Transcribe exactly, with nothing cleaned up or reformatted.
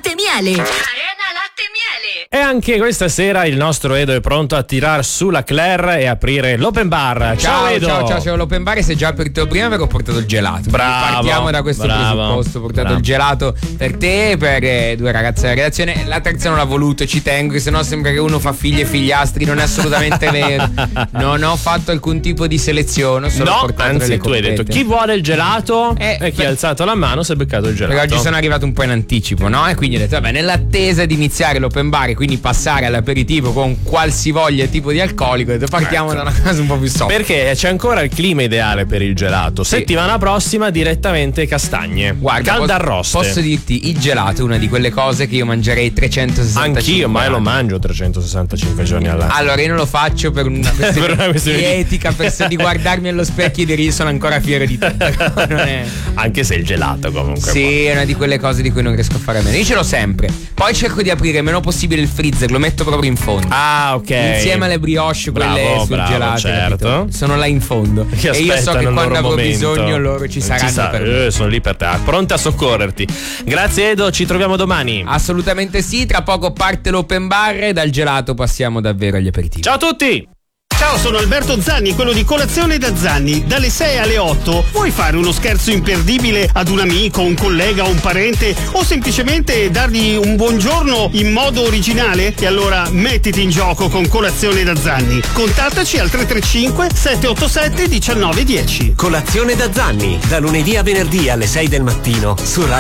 Latte Miele. Arena Latte Miele. E anche questa sera il nostro Edo è pronto a tirar su la Claire e aprire l'open bar. Ciao, ciao Edo. Ciao, ciao, ciao. L'open bar si è già aperto prima perché ho portato il gelato. Bravo. Partiamo da questo bravo, presupposto. Ho portato bravo. il gelato per te, per eh, due ragazze della redazione. La terza non l'ha voluto, ci tengo, che sennò sembra che uno fa figli e figliastri. Non è assolutamente vero. Non ho fatto alcun tipo di selezione. Ho solo No, portato anzi delle tu hai coppette. detto chi vuole il gelato Eh, e chi beh, ha alzato la mano si è beccato il gelato. Perché oggi sono arrivato un po' in anticipo, no? E quindi ho detto, vabbè, nell'attesa di iniziare l'open bar e quindi passare all'aperitivo con qualsivoglia tipo di alcolico, ho detto, partiamo Ecco. da una cosa un po' più soft. Perché c'è ancora il clima ideale per il gelato. Sì. Settimana prossima direttamente castagne. Guarda, caldarroste. posso, posso dirti, il gelato è una di quelle cose che io mangerei trecentosessantacinque Anch'io, ma io lo anni. mangio trecentosessantacinque giorni all'anno. Allora io non lo faccio per una questione, Per una questione di di- etica, per di guardarmi allo specchio e dire io sono ancora fiero di te. Non è... Anche se il gelato comunque. Sì, è una di quelle cose di cui non riesco a fare a meno. Io ce l'ho sempre. Poi cerco di aprire il meno possibile il freezer, lo metto proprio in fondo. Ah, ok. Insieme alle brioche, quelle Bravo, sul bravo, gelato, certo. capito? Sono là in fondo. Che E io so aspettano che il quando loro avrò momento. bisogno loro ci saranno sa- per me. eh, sono lì per te, pronti a soccorrerti. Grazie Edo, ci troviamo domani. Assolutamente sì, tra poco parte l'open bar e dal gelato passiamo davvero agli aperitivi. Ciao a tutti. Ciao, sono Alberto Zanni, quello di Colazione da Zanni. Dalle sei alle otto vuoi fare uno scherzo imperdibile ad un amico, un collega, un parente o semplicemente dargli un buongiorno in modo originale? E allora mettiti in gioco con Colazione da Zanni. Contattaci al tre tre cinque sette otto sette uno nove uno zero. Colazione da Zanni, da lunedì a venerdì alle sei del mattino su Radio